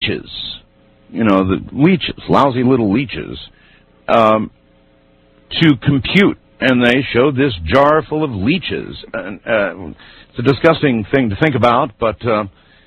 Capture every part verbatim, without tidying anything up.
leeches, you know, the leeches, lousy little leeches, um, to compute. And they showed this jar full of leeches. And, uh, it's a disgusting thing to think about, but uh,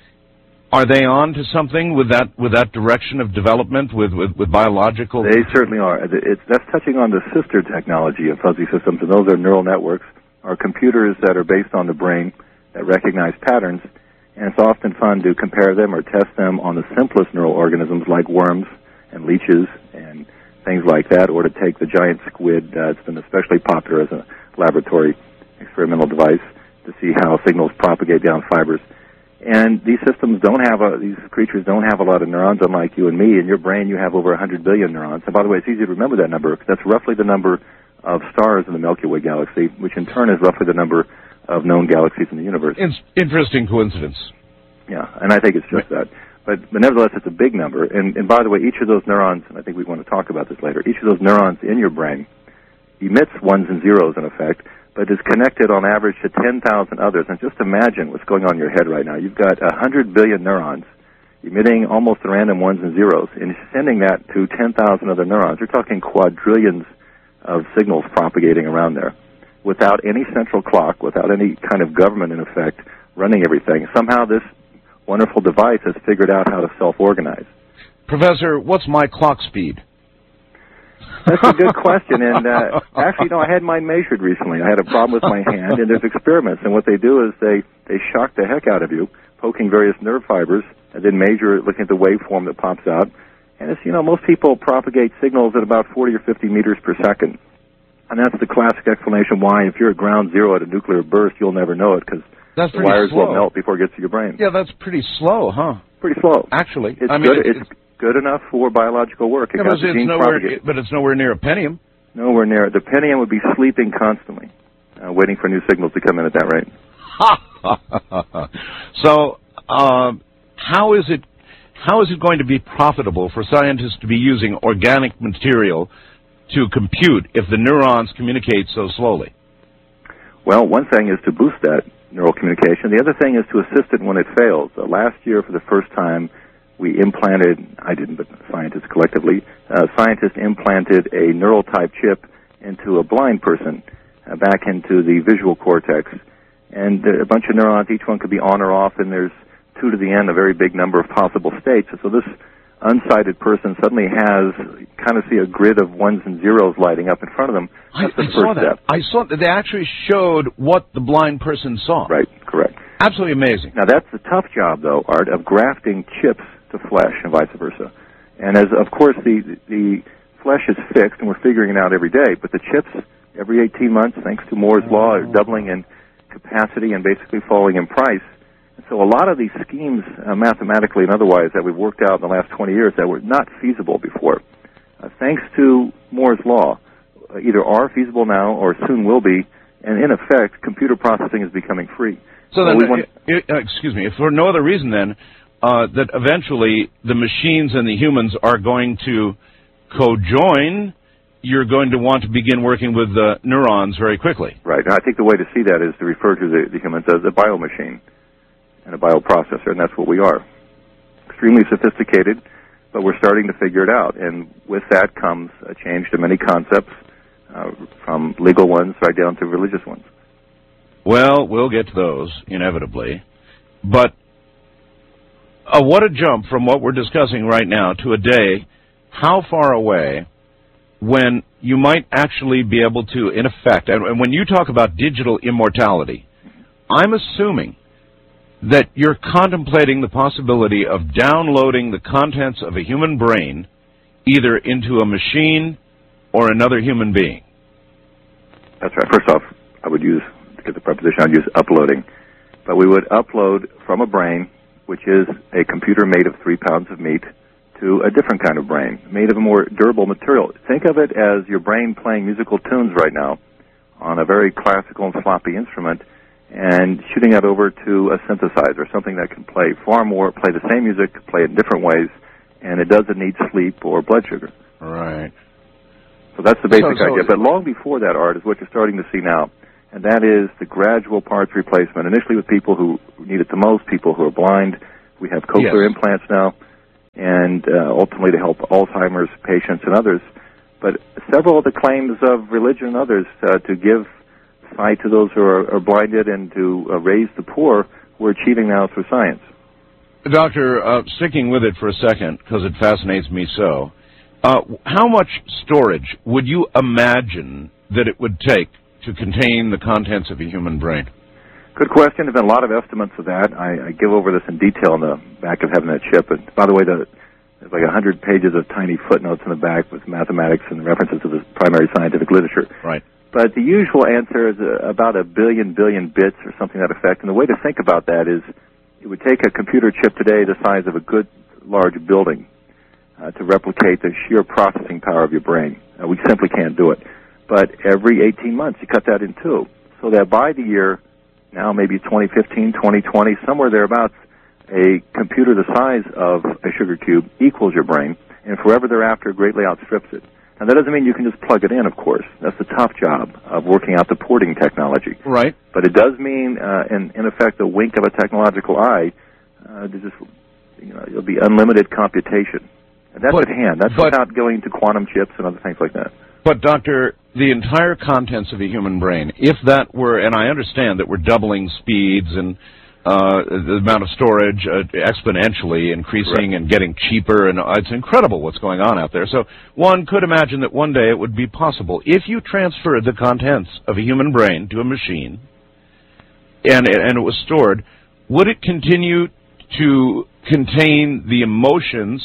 are they on to something with that with that direction of development, with, with, with biological? They certainly are. It's, that's touching on the sister technology of fuzzy systems, and those are neural networks, are computers that are based on the brain that recognize patterns, and it's often fun to compare them or test them on the simplest neural organisms like worms and leeches and things like that, or to take the giant squid. Uh, it's been especially popular as a laboratory experimental device to see how signals propagate down fibers. And these systems don't have a, these creatures don't have a lot of neurons, unlike you and me. In your brain, you have over one hundred billion neurons. And by the way, it's easy to remember that number, because that's roughly the number of stars in the Milky Way galaxy, which in turn is roughly the number of known galaxies in the universe. It's interesting coincidence. Yeah, and I think it's just that. But, but nevertheless, it's a big number. And, and by the way, each of those neurons, and I think we want to talk about this later, each of those neurons in your brain emits ones and zeros, in effect, but is connected on average to ten thousand others. And just imagine what's going on in your head right now. You've got one hundred billion neurons emitting almost random ones and zeros, and sending that to ten thousand other neurons. You're talking quadrillions of signals propagating around there without any central clock, without any kind of government, in effect, running everything. Somehow this wonderful device has figured out how to self-organize. Professor, what's my clock speed? That's a good question, and uh, actually, no, I had mine measured recently. I had a problem with my hand, and there's experiments, and what they do is they, they shock the heck out of you, poking various nerve fibers, and then measure, looking at the waveform that pops out. And it's, you know, most people propagate signals at about forty or fifty meters per second. And that's the classic explanation why, if you're at ground zero at a nuclear burst, you'll never know it, because the wires slow. will melt before it gets to your brain. Yeah, that's pretty slow, huh? Pretty slow. Actually. It's I mean, good, it's, it's good enough for biological work. It yeah, got but, the it's genes nowhere, propagate. but it's nowhere near a pentium. Nowhere near. The pentium would be sleeping constantly, uh, waiting for new signals to come in at that rate. So, uh, how is it how is it going to be profitable for scientists to be using organic material to compute if the neurons communicate so slowly? Well, one thing is to boost that neural communication. The other thing is to assist it when it fails. Uh, last year, for the first time, we implanted, I didn't, but scientists collectively, uh, scientists implanted a neural type chip into a blind person, uh, back into the visual cortex. And uh, a bunch of neurons, each one could be on or off, and there's two to the n, a very big number of possible states. So this unsighted person suddenly has, kind of see a grid of ones and zeros lighting up in front of them. That's I, the I first saw that. step. I saw that. They actually showed what the blind person saw. Right, correct. Absolutely amazing. Now, that's the tough job, though, Art, of grafting chips to flesh and vice versa. And as, of course, the the flesh is fixed, and we're figuring it out every day, but the chips, every eighteen months, thanks to Moore's Law, are doubling in capacity and basically falling in price. And so a lot of these schemes, uh, mathematically and otherwise, that we've worked out in the last twenty years that were not feasible before, uh, thanks to Moore's Law, uh, either are feasible now or soon will be, and in effect, computer processing is becoming free. So then, we want, uh, excuse me, if for no other reason then, uh, that eventually the machines and the humans are going to co-join, you're going to want to begin working with the neurons very quickly. Right. And I think the way to see that is to refer to the, the humans as a biomachine and a bioprocessor, and that's what we are. Extremely sophisticated, but we're starting to figure it out. And with that comes a change to many concepts, uh, from legal ones right down to religious ones. Well, we'll get to those, inevitably. But uh, what a jump from what we're discussing right now to a day, how far away, when you might actually be able to, in effect, and, and when you talk about digital immortality, I'm assuming that you're contemplating the possibility of downloading the contents of a human brain either into a machine or another human being. That's right. First off, I would use, to get the preposition, I'd use uploading. But we would upload from a brain, which is a computer made of three pounds of meat, to a different kind of brain, made of a more durable material. Think of it as your brain playing musical tunes right now on a very classical and sloppy instrument, and shooting that over to a synthesizer, something that can play far more, play the same music, play it in different ways, and it doesn't need sleep or blood sugar. Right. So that's the basic so, so idea. But long before that, Art, is what you're starting to see now, and that is the gradual parts replacement, initially with people who need it the most, people who are blind. We have cochlear yes. implants now. and uh, ultimately to help Alzheimer's patients and others. But several of the claims of religion and others uh, to give sight to those who are, are blinded and to uh, raise the poor, we're achieving now through science. Doctor, uh, sticking with it for a second, because it fascinates me so, uh, how much storage would you imagine that it would take to contain the contents of a human brain? Good question. There's been a lot of estimates of that. I, I give over this in detail in the back of having that chip. And by the way, the, there's like one hundred pages of tiny footnotes in the back with mathematics and references to the primary scientific literature. Right. But the usual answer is uh, about a billion billion bits or something to that effect. And the way to think about that is it would take a computer chip today the size of a good large building uh, to replicate the sheer processing power of your brain. Uh, we simply can't do it. But every eighteen months, you cut that in two. So that by the year, now maybe twenty fifteen, twenty twenty, somewhere thereabouts, a computer the size of a sugar cube equals your brain, and forever thereafter greatly outstrips it. Now, that doesn't mean you can just plug it in, of course. That's the tough job of working out the porting technology. Right. But it does mean, uh, in, in effect, a wink of a technological eye, uh, to just, you know, it'll be unlimited computation. And that's but, at hand. That's but, without going to quantum chips and other things like that. But, Doctor, the entire contents of a human brain, if that were, and I understand that we're doubling speeds and uh, the amount of storage uh, exponentially increasing Correct. and getting cheaper, and uh, it's incredible what's going on out there. So one could imagine that one day it would be possible, if you transferred the contents of a human brain to a machine and, and it was stored, would it continue to contain the emotions,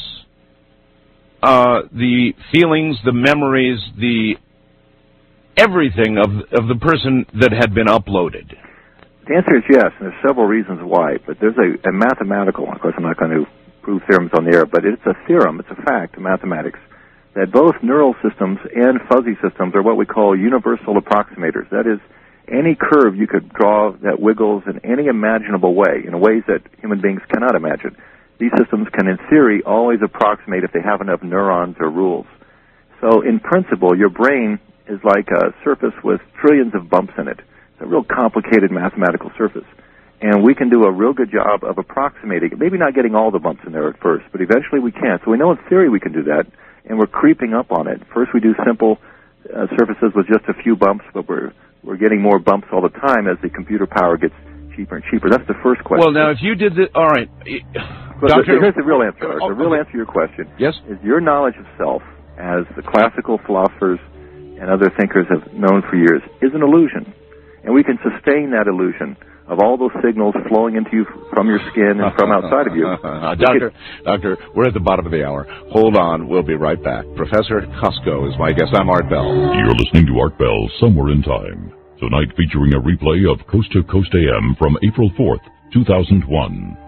Uh, the feelings, the memories, the everything of of the person that had been uploaded? The answer is yes, and there's several reasons why. But there's a, a mathematical, of course I'm not going to prove theorems on the air, but it's a theorem, it's a fact in mathematics, that both neural systems and fuzzy systems are what we call universal approximators. That is, any curve you could draw that wiggles in any imaginable way, in ways that human beings cannot imagine. These systems can, in theory, always approximate if they have enough neurons or rules. So, in principle, your brain is like a surface with trillions of bumps in it. It's a real complicated mathematical surface. And we can do a real good job of approximating it. Maybe not getting all the bumps in there at first, but eventually we can. So we know in theory we can do that, and we're creeping up on it. First we do simple uh, surfaces with just a few bumps, but we're, we're getting more bumps all the time as the computer power gets cheaper and cheaper. That's the first question. Well, now, if you did the... All right. But Doctor, here's the real answer. Oh, the real okay. answer to your question yes? is your knowledge of self, as the classical philosophers and other thinkers have known for years, is an illusion. And we can sustain that illusion of all those signals flowing into you from your skin and from outside of you. uh, doctor, Doctor, we're at the bottom of the hour. Hold on. We'll be right back. Professor Kosko is my guest. I'm Art Bell. You're listening to Art Bell, Somewhere in Time. Tonight featuring a replay of Coast to Coast A M from April fourth, two thousand one.